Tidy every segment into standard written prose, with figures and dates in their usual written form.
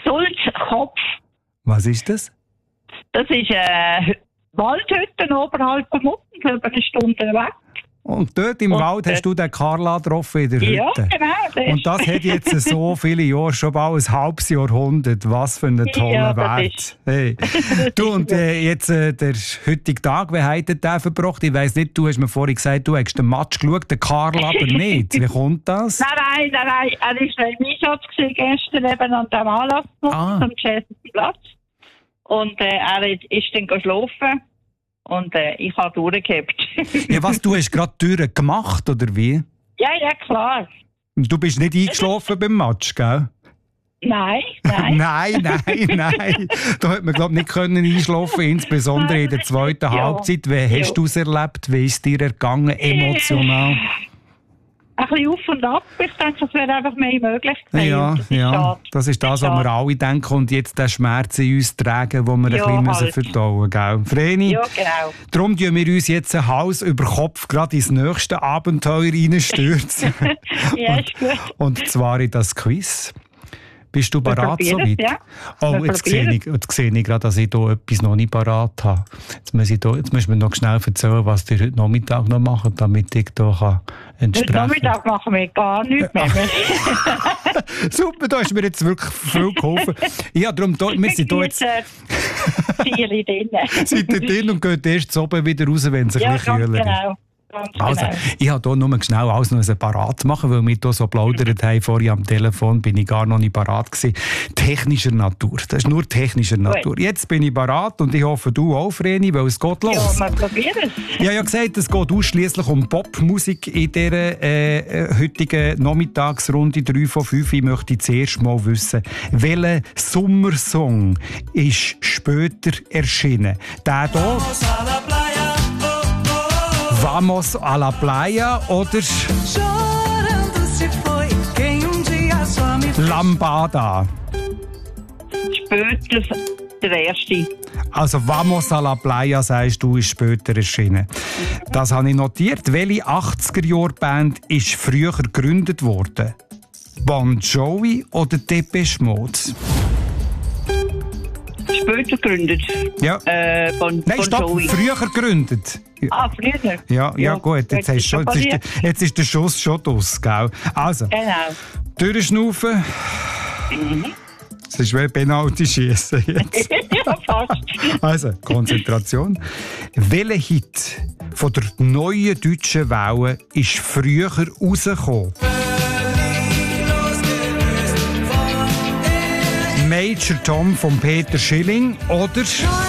Sulzkopf. Was ist das? Das ist Waldhütte oberhalb von Mutten, über eine Stunde weg. Und dort im Wald hast du den Karla getroffen in der Hütte? Ja, genau. Und das hat jetzt so viele Jahre, schon bald ein halbes Jahrhundert. Was für einen tollen Wert. Hey. Du, und jetzt der heutige Tag, wie hat der verbracht? Ich weiss nicht, du hast mir vorhin gesagt, du hast den Match geschaut, den Karla aber nicht. Wie kommt das? Nein. Er war im Einsatz gestern eben an dem Anlass am Chessenplatz. Und er ist dann geschlafen. Und ich habe durchgehabt. Ja, was, du hast gerade die Türen gemacht, oder wie? Ja, klar. Du bist nicht eingeschlafen beim Match, gell? Nein. nein. Da hat man, glaube ich, nicht einschlafen können, insbesondere in der zweiten Halbzeit. Wie hast du es erlebt? Wie ist es dir ergangen, emotional? Ein bisschen auf und ab. Ich denke, es wäre einfach mehr möglich gewesen. Ja, das ist das, was wir alle denken und jetzt den Schmerz in uns tragen, den wir ein bisschen verdauen müssen. Vreni, ja, genau. Darum tun wir uns jetzt Hals über Kopf gerade ins nächste Abenteuer reinstürzen. Ja, ist gut. Und zwar in das Quiz. Bist du bereit soweit? Ja. Oh, jetzt sehe ich gerade, dass ich hier etwas noch nicht bereit habe. Jetzt müssen wir noch schnell erzählen, was ihr heute Nachmittag noch macht, damit ich hier entsprechen kann. Heute Nachmittag machen wir gar nichts mehr. Super, da hast du mir jetzt wirklich viel geholfen. Ja, darum, wir sind hier jetzt... Viele drin. Seid ihr drin und geht erst oben wieder raus, wenn es ein bisschen kühler ist. Genau. Also, ich habe hier nur schnell alles noch parat machen, weil wir hier so plaudert haben. Vorhin am Telefon bin ich gar noch nicht parat gewesen. Technischer Natur. Das ist nur technischer Natur. Gut. Jetzt bin ich parat und ich hoffe, du auch, Vreni, weil es geht los. Ja, wir probieren es. Ich habe ja gesagt, es geht ausschliesslich um Popmusik in dieser heutigen Nachmittagsrunde 3 von 5. Ich möchte zuerst mal wissen, welcher Sommersong ist später erschienen? Der hier? Vamos a la playa oder Lambada? Später der erste. Also Vamos a la playa, sagst du, ist später erschienen. Das habe ich notiert. Welche 80er-Jahr-Band ist früher gegründet worden? Bon Jovi oder Depeche Mode? Später gegründet. Ja. Bon Jovi. Früher gegründet. Früher? Ja, gut. Jetzt ist der Schuss schon draus, gell? Also, genau. Durchschnaufen. Das ist wie Penalty-Schiessen jetzt. Ja, fast. Also, Konzentration. Welcher Hit von der neuen deutschen Welle ist früher rausgekommen? Major Tom von Peter Schilling oder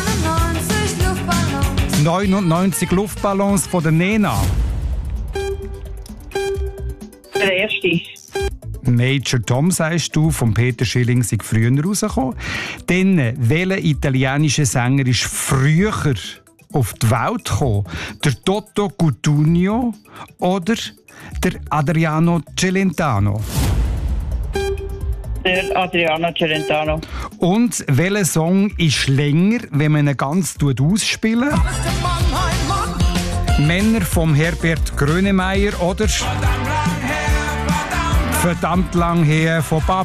99 Luftballons von der Nena? Der erste. Major Tom, sagst du, von Peter Schilling sei früher rausgekommen. Dann, welcher italienische Sänger ist früher auf die Welt gekommen? Der Toto Cutugno oder der Adriano Celentano? Der Adriano Celentano. Und welcher Song ist länger, wenn man ihn ganz ausspielen? Männer vom Herbert Grönemeyer oder Verdammt lang her von Bab?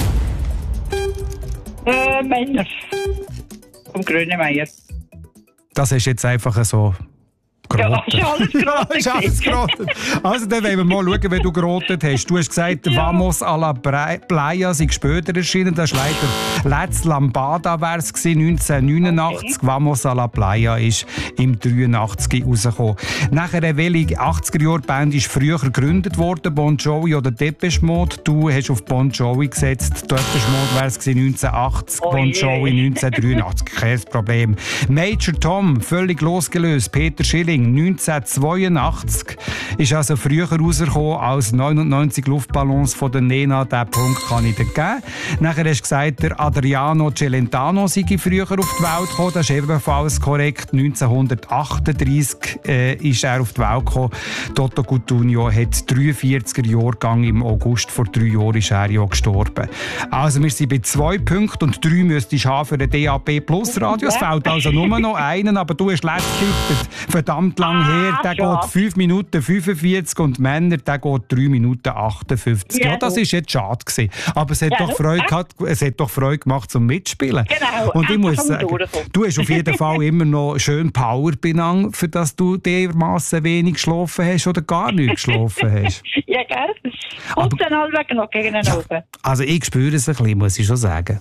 Männer vom Grönemeyer. Das ist jetzt einfach so... Ja, ist alles geraten. Ist alles geraten. Also, dann wollen wir mal schauen, wie du geraten hast. Du hast gesagt, Vamos a la playa sei später erschienen. Das ist leider letztes Lambada wäre es gewesen, 1989. Okay. Vamos a la playa ist im 83 rausgekommen. Nachher, welche 80er-Jahr-Band ist früher gegründet worden? Bon Jovi oder Depeche Mode? Du hast auf Bon Jovi gesetzt. Depeche Mode wäre es 1980, Bon Jovi 1983. Kein Problem. Major Tom, völlig losgelöst. Peter Schilling 1982 ist also früher rausgekommen als 99 Luftballons von der Nena. Diesen Punkt kann ich dir geben. Nachher hast du gesagt, der Adriano Celentano sei früher auf die Welt gekommen. Das ist ebenfalls korrekt. 1938 ist er auf die Welt gekommen. Toto Cutugno hat 43er Jahrgang. Im August vor 3 Jahren ist er ja gestorben. Also wir sind bei 2 Punkten und 3 müsstest du haben für den DAB Plus Radio. Es fehlt also nur noch einen, aber du hast letztes getippt. Verdammt verdammt lang her. Der geht 5 Minuten 45 und Männer, der geht 3 Minuten 58. Ja, das war jetzt schade gewesen. Aber es hat, es hat doch Freude gemacht zum Mitspielen. Genau. Und ich muss sagen, du hast auf jeden Fall immer noch schön Power benannt, für dass du dermassen wenig geschlafen hast oder gar nicht geschlafen hast. Ja, gell? Und dann halbwegs noch gegen den oben. Also ich spüre es ein bisschen, muss ich schon sagen.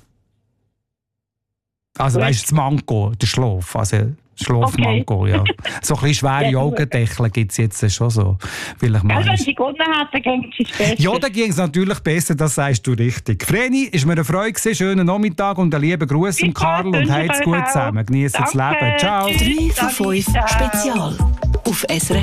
Also weißt du, das Manko, der Schlaf, also Schlafmanko, ja. So ein bisschen schwere Augendeckel gibt es jetzt schon so. Wenn sie gewonnen hätten, ging es besser. Ja, dann ging es natürlich besser, das sagst du richtig. Vreni, ist mir eine Freude gewesen, schönen Nachmittag und einen lieben Gruß an Karl und habt's gut zusammen. Genießt das Leben. Ciao. 3 von 5 Spezial auf SRF